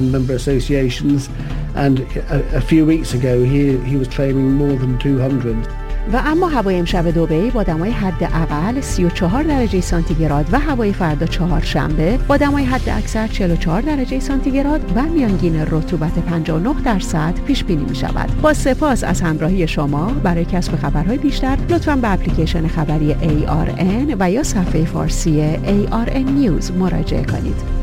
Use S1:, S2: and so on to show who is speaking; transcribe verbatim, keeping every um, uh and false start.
S1: and member associations, and a, a few weeks ago he, he was claiming more than two hundred.
S2: و اما هوای امشب دبی با دمای حداقل سی و چهار درجه سانتیگراد و هوای فردا چهارشنبه با دمای حداکثر چهل و چهار درجه سانتیگراد و میانگین رطوبت پنجاه و نه درصد پیش بینی می شود. با سپاس از همراهی شما. برای کسب خبرهای بیشتر لطفاً به اپلیکیشن خبری ای آر ان و یا صفحه فارسی ای آر ان نیوز مراجعه کنید.